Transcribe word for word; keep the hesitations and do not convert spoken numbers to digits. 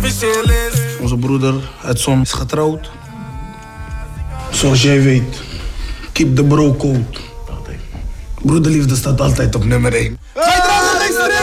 officieel is. Onze broeder Edson is getrouwd. Zoals jij weet, keep the bro code. Broederliefde staat altijd op nummer één.